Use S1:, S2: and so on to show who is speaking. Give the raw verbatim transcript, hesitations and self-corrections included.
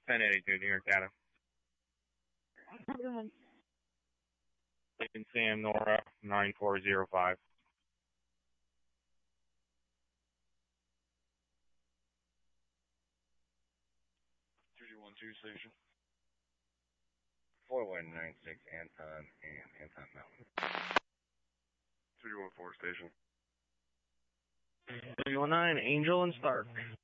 S1: ten eighty-two, New York data.
S2: Have a good one.
S1: Lincoln Sam Nora nine four zero five.
S3: two one two station. four one nine six Anton and Anton Mountain. two one four station.
S4: three one nine Angel and Stark.